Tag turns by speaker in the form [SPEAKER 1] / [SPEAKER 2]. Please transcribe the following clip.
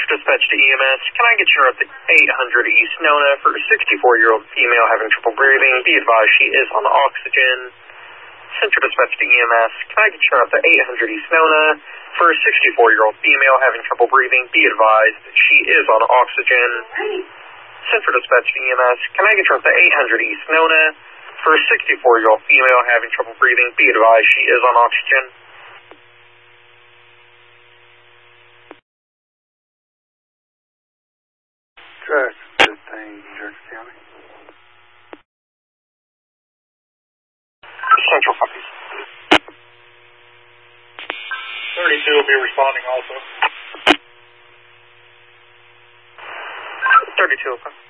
[SPEAKER 1] Dispatch to EMS. Can I get you up to 800 East Nona for a 64-year-old female having trouble breathing? Be advised she is on oxygen. Central Dispatch to EMS. Can I get you up to 800 East Nona for a 64-year-old female having trouble breathing? Be advised she is on oxygen. Central Dispatch to EMS. Can I get you up to 800 East Nona for a 64-year-old female having trouble breathing? Be advised she is on oxygen.
[SPEAKER 2] Track 15, Jackson County.
[SPEAKER 1] Central copies.
[SPEAKER 3] 32 will be responding also.
[SPEAKER 1] 32, okay.